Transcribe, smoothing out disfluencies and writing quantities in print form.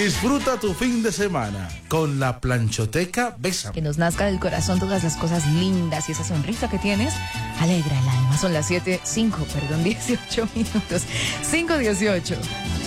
Disfruta tu fin de semana con la Planchoteca Bésame. Que nos nazca del corazón todas las cosas lindas y esa sonrisa que tienes alegra el alma. Son las 18 minutos. 5:18.